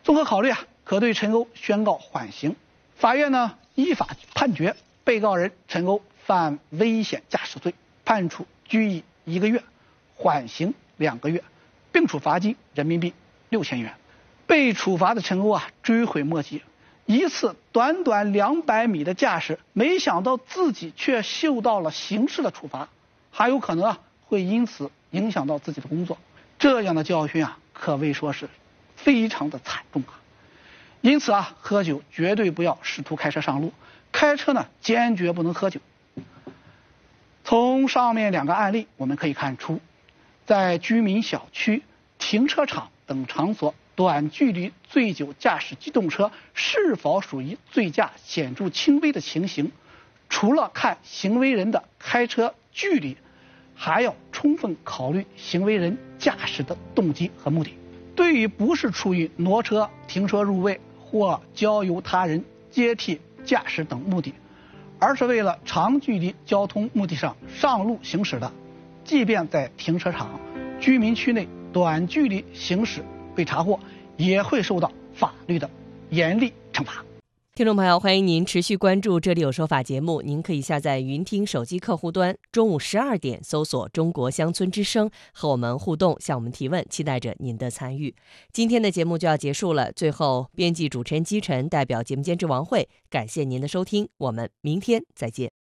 综合考虑可对陈欧宣告缓刑。法院呢依法判决被告人陈欧犯危险驾驶罪，判处拘役1个月，缓刑2个月，并处罚金人民币6000元。被处罚的陈欧追悔莫及，一次短短200米的驾驶，没想到自己却受到了刑事的处罚，还有可能会因此影响到自己的工作。这样的教训可谓说是非常的惨重因此喝酒绝对不要试图开车上路，开车呢坚决不能喝酒。从上面2个案例我们可以看出，在居民小区、停车场等场所短距离醉酒驾驶机动车是否属于醉驾显著轻微的情形，除了看行为人的开车距离，还要充分考虑行为人驾驶的动机和目的。对于不是出于挪车、停车入位或交由他人接替驾驶等目的，而是为了长距离交通目的上上路行驶的，即便在停车场、居民区内短距离行驶被查获，也会受到法律的严厉惩罚。 听众朋友，欢迎您持续关注这里有说法节目，您可以下载云听手机客户端，中午12点搜索中国乡村之声，和我们互动，向我们提问，期待着您的参与。今天的节目就要结束了，最后编辑主持人姬晨代表节目监制王慧，感谢您的收听，我们明天再见。